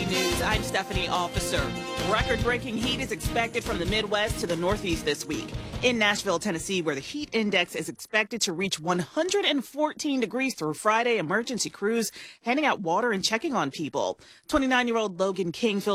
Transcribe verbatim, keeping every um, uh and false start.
News. I'm Stephanie Officer. Record-breaking heat is expected from the Midwest to the Northeast this week. In Nashville, Tennessee, where the heat index is expected to reach one hundred fourteen degrees through Friday, emergency crews handing out water and checking on people. twenty-nine-year-old Logan King